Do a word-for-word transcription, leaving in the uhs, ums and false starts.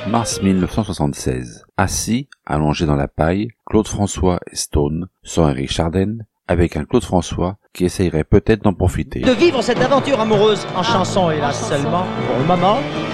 Mars mille neuf cent soixante-seize. Assis, allongé dans la paille, Claude François et Stone, sans Eric Chardin, avec un Claude François qui essayerait peut-être d'en profiter. De vivre cette aventure amoureuse en chanson, hélas seulement, pour le moment,